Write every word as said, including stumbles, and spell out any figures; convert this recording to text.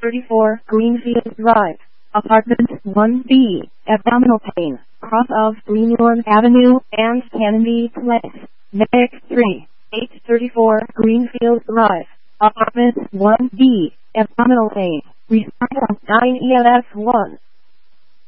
thirty-four, Greenfield Drive, Apartment one B, abdominal pain, cross of Greenlawn Avenue and Kennedy Place. Next three, eight thirty-four, Greenfield Drive, Apartment one B, abdominal pain, respond on nine E L S one.